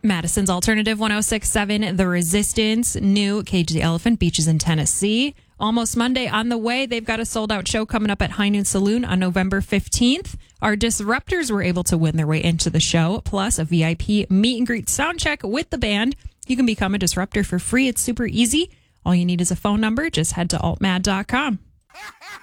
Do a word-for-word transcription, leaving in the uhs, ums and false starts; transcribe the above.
Madison's Alternative one oh six point seven, The Resistance, new Cage the Elephant, Beaches in Tennessee. Almost Monday on the way. They've got a sold-out show coming up at High Noon Saloon on November fifteenth. Our Disruptors were able to win their way into the show, plus a V I P meet and greet sound check with the band. You can become a Disruptor for free. It's super easy. All you need is a phone number. Just head to alt mad dot com.